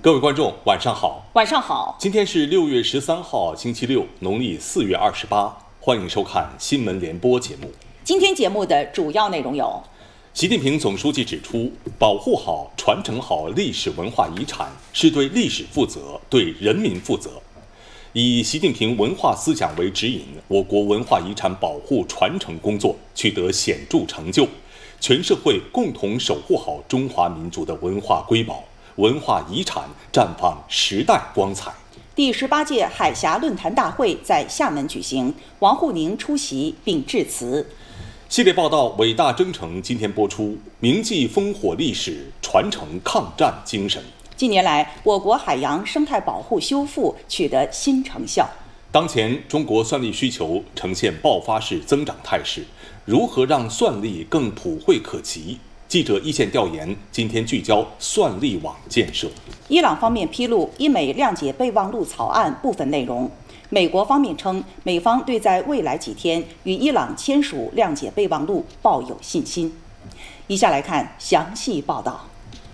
各位观众，晚上好。 晚上好。 今天是6月13号，星期六，农历4月28。欢迎收看新闻联播节目。 今天节目的主要内容有： 习近平总书记指出，保护好、传承好历史文化遗产是对历史负责、对人民负责。以习近平文化思想为指引，我国文化遗产保护传承工作取得显著成就，全社会共同守护好中华民族的文化瑰宝，文化遗产绽放时代光彩。 第18届海峡论坛大会在厦门举行，王沪宁出席并致辞。 系列报道《伟大征程》今天播出，铭记烽火历史，传承抗战精神。 近年来，我国海洋生态保护修复取得新成效。 当前，中国蒜粒需求呈现爆发式增长态势，如何让蒜粒更普惠可及？记者一线调研今天聚焦蒜粒网建设。 伊朗方面披露伊美谅解备忘录草案部分内容。美国方面称，美方对在未来几天与伊朗签署谅解备忘录抱有信心。以下来看详细报道。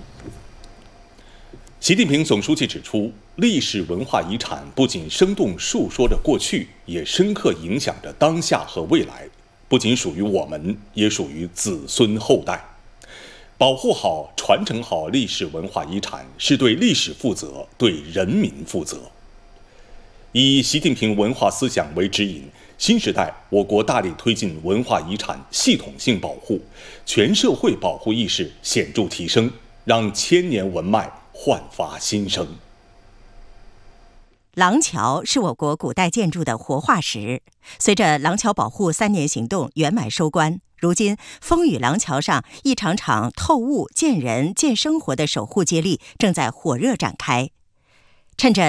习近平总书记指出，历史文化遗产不仅生动述说着过去，也深刻影响着当下和未来，不仅属于我们，也属于子孙后代。保护好、传承好历史文化遗产是对历史负责、对人民负责。以习近平文化思想为指引，新时代我国大力推进文化遗产系统性保护，全社会保护意识显著提升，让千年文脉焕发新生。 廊桥是我国古代建筑的活化石，随着廊桥保护3年行动圆满收官，如今风雨廊桥上一场场透物、见人、见生活的守护接力正在火热展开。趁着